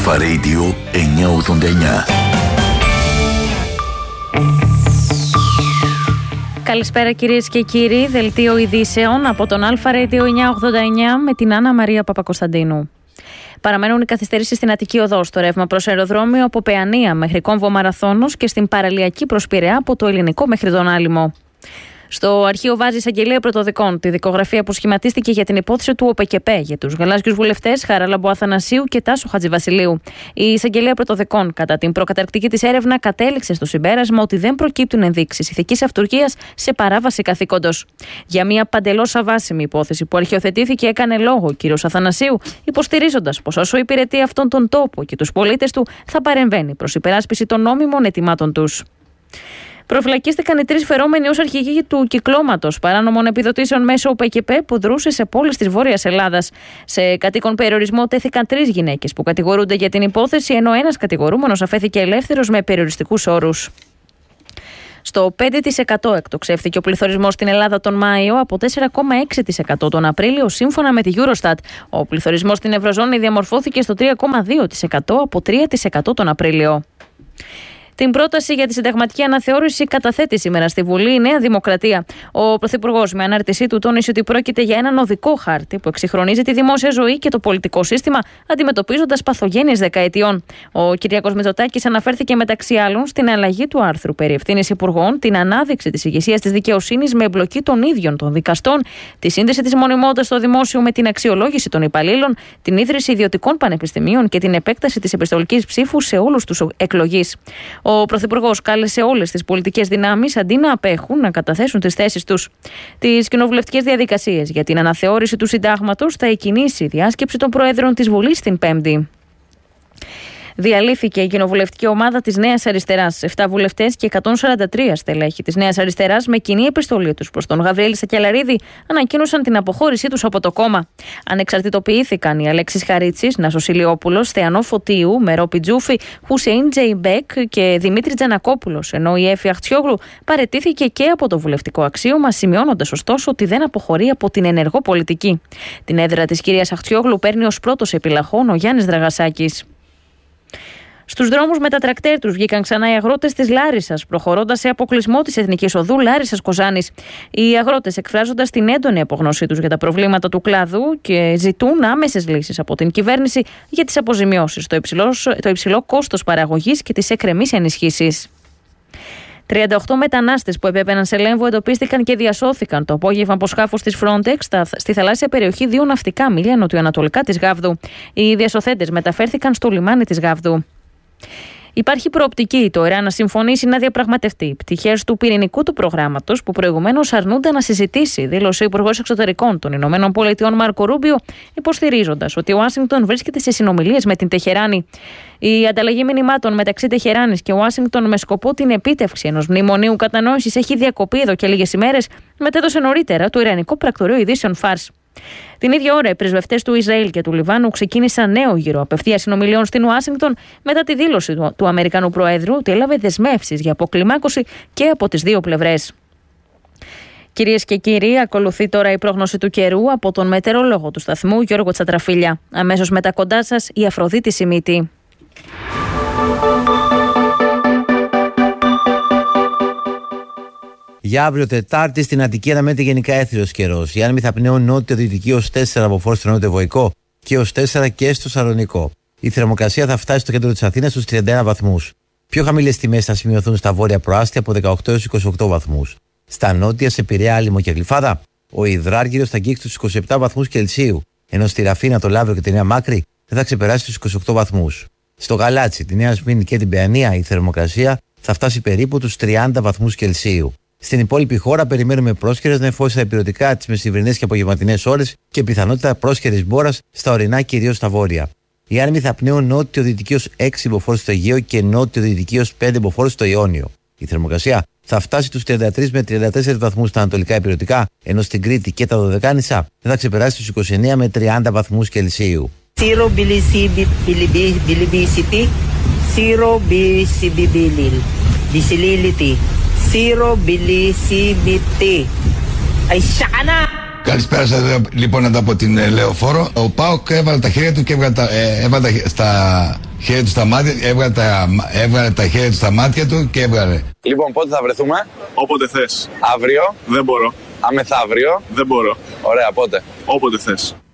Αλφα Radio 989. Καλησπέρα κυρίες και κύριοι, δελτίο ειδήσεων από τον Αλφα Radio 989 με την Άννα Μαρία Παπακοσταντίνου. Παραμένουν οι καθυστερήσεις στην Αττική Οδό, στο ρεύμα προς αεροδρόμιο από Παιανία μέχρι Κόμβο Μαραθώνος και στην παραλιακή προς Πειραιά από το Ελληνικό μέχρι τον Άλυμο. Στο αρχείο βάζει εισαγγελία πρωτοδικών τη δικογραφία που σχηματίστηκε για την υπόθεση του ΟΠΕΚΕΠΕ για τους γαλάζιους βουλευτές Χαράλαμπο Αθανασίου και Τάσο Χατζηβασιλείου. Η εισαγγελία πρωτοδικών, κατά την προκαταρκτική της έρευνα, κατέληξε στο συμπέρασμα ότι δεν προκύπτουν ενδείξεις ηθικής αυτουργίας σε παράβαση καθήκοντος. Για μια παντελώς αβάσιμη υπόθεση που αρχιοθετήθηκε, έκανε λόγο ο κ. Αθανασίου, υποστηρίζοντας πως όσο υπηρετεί αυτόν τον τόπο και τους πολίτες του, θα παρεμβαίνει προς υπεράσπιση των νόμιμων αιτημάτων τους. Προφυλακίστηκαν οι τρεις φερόμενοι ως αρχηγοί του κυκλώματος παράνομων επιδοτήσεων μέσω ΟΠΕΚΕΠΕ που δρούσε σε πόλεις της Βόρειας Ελλάδας. Σε κατοίκον περιορισμό τέθηκαν 3 γυναίκες που κατηγορούνται για την υπόθεση, ενώ ένας κατηγορούμενος αφέθηκε ελεύθερος με περιοριστικούς όρους. Στο 5% εκτοξεύθηκε ο πληθωρισμός στην Ελλάδα τον Μάιο από 4,6% τον Απρίλιο, σύμφωνα με τη Eurostat. Ο πληθωρισμός στην Ευρωζώνη διαμορφώθηκε στο 3,2% από 3% τον Απρίλιο. Την πρόταση για τη συνταγματική αναθεώρηση καταθέτει σήμερα στη Βουλή η Νέα Δημοκρατία. Ο Πρωθυπουργός, με ανάρτησή του, τόνισε ότι πρόκειται για έναν οδικό χάρτη που εξυγχρονίζει τη δημόσια ζωή και το πολιτικό σύστημα, αντιμετωπίζοντας παθογένειες δεκαετιών. Ο Κυριάκος Μητσοτάκης αναφέρθηκε μεταξύ άλλων στην αλλαγή του άρθρου περί ευθύνης υπουργών, την ανάδειξη της ηγεσίας της δικαιοσύνης με εμπλοκή των ίδιων των δικαστών, τη σύνδεση της μονιμότητας στο δημόσιο με την αξιολόγηση των υπαλλήλων, την ίδρυση ιδιωτικών πανεπιστημίων και την επέκταση της επιστολικής ψήφου σε όλους τους εκλογείς. Ο Πρωθυπουργός κάλεσε όλες τις πολιτικές δυνάμεις, αντί να απέχουν, να καταθέσουν τις θέσεις τους. Τις κοινοβουλευτικές διαδικασίες για την αναθεώρηση του συντάγματος θα εκκινήσει η διάσκεψη των Προέδρων της Βουλής την Πέμπτη. Διαλύθηκε η κοινοβουλευτική ομάδα της Νέας Αριστεράς. 7 βουλευτές και 143 στελέχη της Νέας Αριστεράς, με κοινή επιστολή τους προς τον Γαβριέλη Σακελαρίδη, ανακοίνωσαν την αποχώρησή τους από το κόμμα. Ανεξαρτητοποιήθηκαν οι Αλέξης Χαρίτσης, Νάσος Ηλιόπουλος, Θεανό Φωτίου, Μερό Πιτζούφη, Χουσέιν Τζεϊμπέκ και Δημήτρη Τζανακόπουλος, ενώ η Έφη Αχτσιόγλου παραιτήθηκε και από το βουλευτικό αξίωμα, σημειώνοντας ωστόσο ότι δεν αποχωρεί από την ενεργό πολιτική. Την έδρα της κυρίας Αχτσιόγλου παίρνει ως πρώτος επιλαχών ο Γιάννης Δραγασάκης. Στους δρόμους με τα τρακτέρ τους βγήκαν ξανά οι αγρότες της Λάρισσας, προχωρώντας σε αποκλεισμό της Εθνικής Οδού Λάρισσας-Κοζάνης. Οι αγρότες, εκφράζοντας την έντονη απογνωσή τους για τα προβλήματα του κλάδου και ζητούν άμεσες λύσεις από την κυβέρνηση για τις αποζημιώσεις, το υψηλό κόστος παραγωγής και τις εκκρεμείς ενισχύσεις. 38 μετανάστες που επέπαιναν σε Λέμβο εντοπίστηκαν και διασώθηκαν το απόγευμα από σκάφος της Frontex στη θαλάσσια περιοχή 2 ναυτικά μίλια νοτιοανατολικά της Γάβδου. Οι διασωθέντες μεταφέρθηκαν στο λιμάνι της Γάβδου. Υπάρχει προοπτική το Ιράν να συμφωνήσει να διαπραγματευτεί πτυχές του πυρηνικού του προγράμματος που προηγουμένως αρνούνται να συζητήσει, δήλωσε ο Υπουργός Εξωτερικών των ΗΠΑ Μάρκο Ρούμπιο, υποστηρίζοντας ότι η Ουάσιγκτον βρίσκεται σε συνομιλίες με την Τεχεράνη. Η ανταλλαγή μηνυμάτων μεταξύ Τεχεράνης και Ουάσιγκτον με σκοπό την επίτευξη ενός μνημονίου κατανόησης έχει διακοπεί εδώ και λίγες ημέρες, μετέδωσε νωρίτερα το Ιρανικό Πρακτορείο Ειδήσεων Φάρς. Την ίδια ώρα, οι πρεσβευτές του Ισραήλ και του Λιβάνου ξεκίνησαν νέο γύρο απευθείας συνομιλιών στην Ουάσιγκτον μετά τη δήλωση του Αμερικανού Προέδρου ότι έλαβε δεσμεύσεις για αποκλιμάκωση και από τις δύο πλευρές. Κυρίες και κύριοι, ακολουθεί τώρα η πρόγνωση του καιρού από τον μετεωρολόγο του σταθμού Γιώργο Τσατραφίλια. Αμέσως μετά κοντά σας η Αφροδίτη Σιμίτη. Για αύριο Τετάρτη στην Αττική αναμένεται γενικά έθριος καιρός. Οι άνεμοι θα πνέουν νότιο-δυτική ως 4 από φόρτ στο νότιο-βοϊκό και ως 4 και στο Σαλονικό. Η θερμοκρασία θα φτάσει στο κέντρο της Αθήνας στους 31 βαθμούς. Πιο χαμηλές τιμές θα σημειωθούν στα βόρεια προάστια από 18 έως 28 βαθμούς. Στα νότια, σε Πειραιά, Άλυμο και Γλυφάδα, ο υδράργυρος θα αγγίξει τους 27 βαθμούς Κελσίου, ενώ στη Ραφίνα, το Λαύριο και τη Νέα Μάκρη δεν θα ξεπεράσει τους 28 βαθμούς. Στο Γαλάτσι, τη Νέα Σμύρνη και την Παιανία, η θερμοκρασία θα φτάσει περίπου τους 30 βαθμούς Κελσίου. Στην υπόλοιπη χώρα περιμένουμε πρόσχερες νεφώσεις στα υπηρετικά τις μεσημβρινές και απογευματινές ώρες και πιθανότητα πρόσχερης μπόρας στα ορεινά, κυρίως στα βόρεια. Οι άνεμοι θα πνέουν νότιο-δυτική ως 6 μποφόρ στο Αιγαίο και νότιο-δυτική ως 5 μποφόρ στο Ιόνιο. Η θερμοκρασία θα φτάσει τους 33 με 34 βαθμούς στα ανατολικά υπηρετικά, ενώ στην Κρήτη και τα Δωδεκάνησα δεν θα ξεπεράσει τους 29 με 30 βαθμούς Κελσίου. Zero bilibility, zero bilibility, zero bilibility. Ay, siya ka na! Καλησπέρα σας λοιπόν εδώ από την Λεωφόρο. Ο ΠΑΟΚ έβαλε τα χέρια του και έβγαλε στα χέρια του στα μάτια, έβγαλε τα χέρια του στα μάτια του και έβγαλε. Λοιπόν, πότε θα βρεθούμε? Όποτε θες. Αύριο? Δεν μπορώ. Αμεθαύριο? Δεν μπορώ. Ωραία, πότε? Όποτε θες.